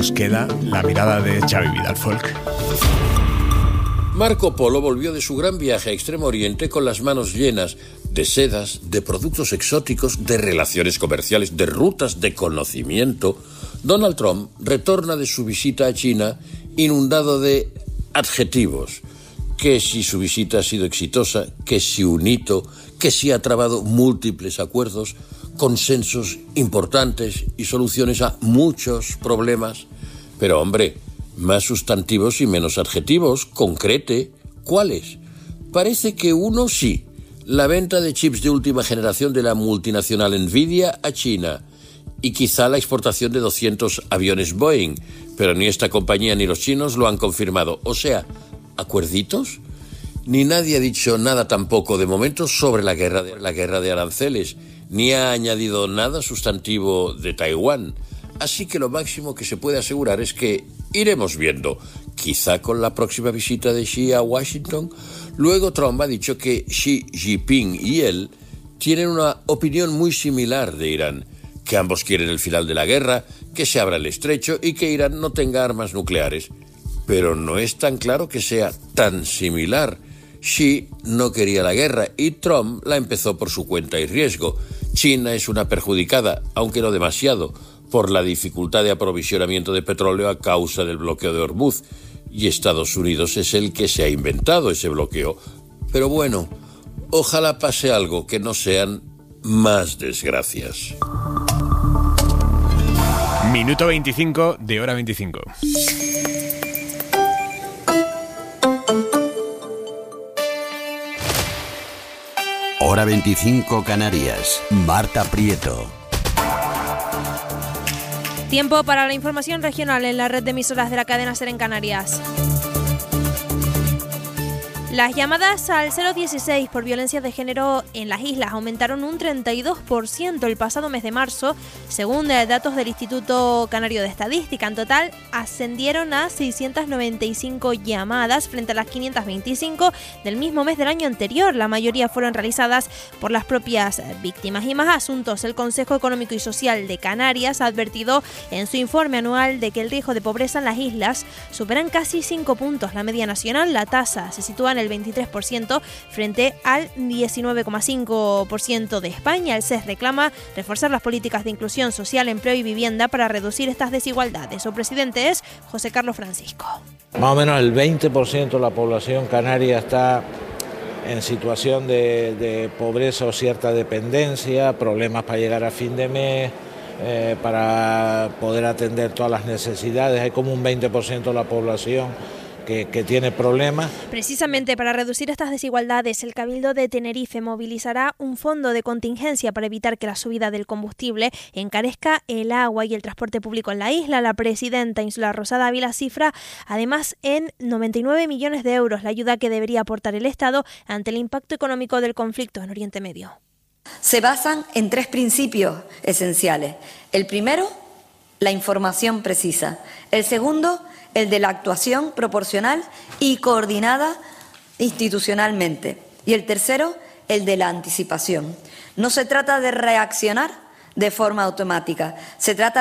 nos queda la mirada de Xavi Vidal-Folk. Marco Polo volvió de su gran viaje a Extremo Oriente con las manos llenas de sedas, de productos exóticos, de relaciones comerciales, de rutas de conocimiento. Donald Trump retorna de su visita a China inundado de adjetivos. Que si su visita ha sido exitosa, que si un hito, que si ha trabado múltiples acuerdos, consensos importantes y soluciones a muchos problemas. Pero hombre, más sustantivos y menos adjetivos, concrete. ¿Cuáles? Parece que uno sí, la venta de chips de última generación de la multinacional Nvidia a China y quizá la exportación de 200 aviones Boeing, pero ni esta compañía ni los chinos lo han confirmado. O sea, ¿acuerditos? Ni nadie ha dicho nada tampoco de momento sobre la guerra de aranceles, ni ha añadido nada sustantivo de Taiwán. Así que lo máximo que se puede asegurar es que iremos viendo, quizá con la próxima visita de Xi a Washington. Luego Trump ha dicho que Xi Jinping y él tienen una opinión muy similar de Irán, que ambos quieren el final de la guerra, que se abra el estrecho y que Irán no tenga armas nucleares. Pero no es tan claro que sea tan similar. Xi no quería la guerra y Trump la empezó por su cuenta y riesgo. China es una perjudicada, aunque no demasiado, por la dificultad de aprovisionamiento de petróleo a causa del bloqueo de Hormuz, y Estados Unidos es el que se ha inventado ese bloqueo. Pero bueno, ojalá pase algo, que no sean más desgracias. Minuto 25 de Hora 25. Hora 25 Canarias. Marta Prieto. Tiempo para la información regional en la red de emisoras de la cadena SER en Canarias. Las llamadas al 016 por violencia de género en las islas aumentaron un 32% el pasado mes de marzo, según datos del Instituto Canario de Estadística. En total, ascendieron a 695 llamadas frente a las 525 del mismo mes del año anterior. La mayoría fueron realizadas por las propias víctimas. Y más asuntos. El Consejo Económico y Social de Canarias ha advertido en su informe anual de que el riesgo de pobreza en las islas superan casi 5 puntos la media nacional. La tasa se sitúa en el 23% frente al 19,5% de España. El CES reclama reforzar las políticas de inclusión social, empleo y vivienda para reducir estas desigualdades. Su presidente es José Carlos Francisco. Más o menos el 20% de la población canaria está en situación de pobreza o cierta dependencia, problemas para llegar a fin de mes, para poder atender todas las necesidades. Hay como un 20% de la población que tiene problemas. Precisamente para reducir estas desigualdades, el Cabildo de Tenerife movilizará un fondo de contingencia para evitar que la subida del combustible encarezca el agua y el transporte público en la isla. La presidenta Insular Rosa Dávila cifra además en 99 millones de euros la ayuda que debería aportar el Estado ante el impacto económico del conflicto en Oriente Medio. Se basan en 3 principios esenciales. El primero, la información precisa. El segundo, el de la actuación proporcional y coordinada institucionalmente. Y el tercero, el de la anticipación. No se trata de reaccionar de forma automática, se trata